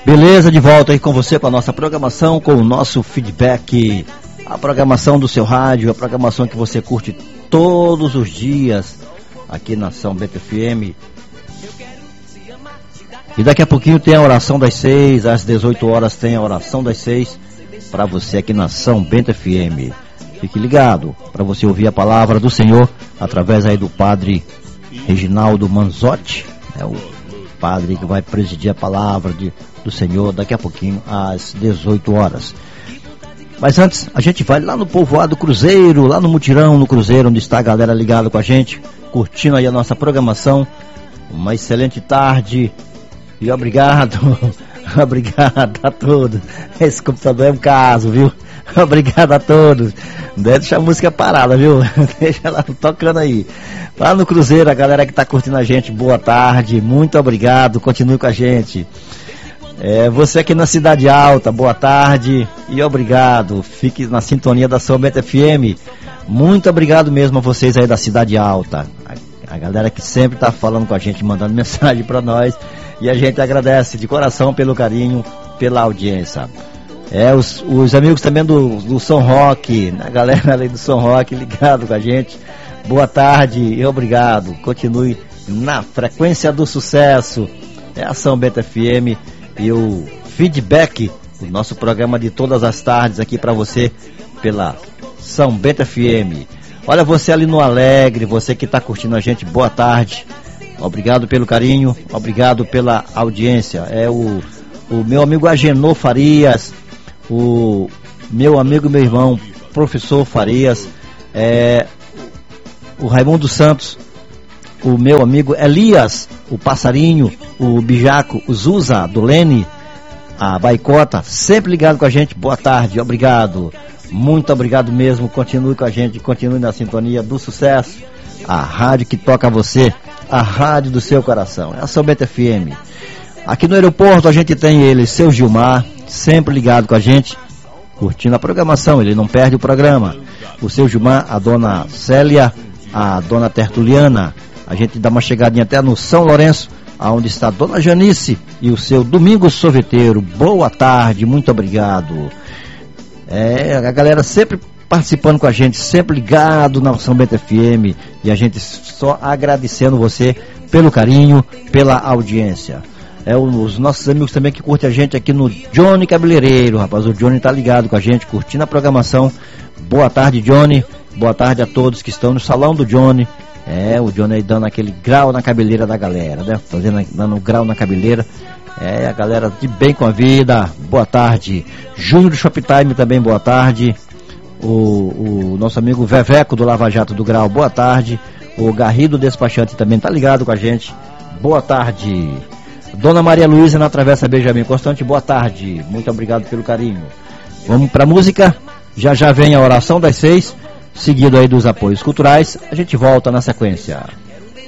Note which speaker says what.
Speaker 1: Beleza, de volta aí com você com a nossa programação, com o nosso feedback, a programação do seu rádio, a programação que você curte todos os dias aqui na São Bento FM. E daqui a pouquinho tem a oração das 6, às 18 horas tem a oração das 6 para você aqui na São Bento FM. Fique ligado para você ouvir a palavra do Senhor através aí do padre Reginaldo Manzotti, o padre que vai presidir a palavra do Senhor daqui a pouquinho às 18 horas. Mas antes, a gente vai lá no povoado Cruzeiro, lá no mutirão, no Cruzeiro, onde está a galera ligada com a gente, curtindo aí a nossa programação. Uma excelente tarde e obrigado, obrigado a todos. Esse computador é um caso, viu? Obrigado a todos. Não deve deixar a música parada, viu? Deixa ela tocando aí. Lá no Cruzeiro, a galera que está curtindo a gente, boa tarde, muito obrigado, continue com a gente. Você aqui na Cidade Alta, boa tarde e obrigado. Fique na sintonia da São Bento FM. Muito obrigado mesmo a vocês aí da Cidade Alta. A galera que sempre está falando com a gente, mandando mensagem para nós. E a gente agradece de coração pelo carinho, pela audiência. Os amigos também do São Roque, a galera ali do São Roque ligado com a gente. Boa tarde e obrigado. Continue na frequência do sucesso. É a São Bento FM e o feedback, o nosso programa de todas as tardes aqui para você pela São Bento FM. Olha, você ali no Alegre, você que está curtindo a gente, boa tarde. Obrigado pelo carinho, obrigado pela audiência. O meu amigo Agenor Farias, o meu amigo, meu irmão, professor Farias, o Raimundo Santos, o meu amigo Elias, o Passarinho, o Bijaco, o Zuza, do Lene, a Baicota, sempre ligado com a gente, boa tarde, obrigado, muito obrigado mesmo, continue com a gente, continue na sintonia do sucesso, a rádio que toca você, a rádio do seu coração, é a São Bento FM. Aqui no aeroporto a gente tem ele, seu Gilmar, sempre ligado com a gente, curtindo a programação, ele não perde o programa. O seu Gilmar, a dona Célia, a dona Tertuliana, a gente dá uma chegadinha até no São Lourenço, aonde está a dona Janice e o seu Domingos Sorveteiro. Boa tarde, muito obrigado. A galera sempre participando com a gente, sempre ligado na São Bento FM, e a gente só agradecendo você pelo carinho, pela audiência. Os nossos amigos também que curtem a gente aqui no Johnny Cabeleireiro, rapaz, o Johnny tá ligado com a gente, curtindo a programação. Boa tarde, Johnny, boa tarde a todos que estão no salão do Johnny. O Johnny aí dando aquele grau na cabeleira da galera, né? Dando grau na cabeleira. A galera de bem com a vida, boa tarde. Júnior do Shoptime também, boa tarde. O nosso amigo Veveco do Lava Jato do Grau, boa tarde. O Garrido Despachante também tá ligado com a gente, boa tarde. Dona Maria Luísa na Travessa Benjamin Constante, boa tarde, muito obrigado pelo carinho. Vamos pra música, já vem a oração das 6, seguido aí dos apoios culturais, a gente volta na sequência.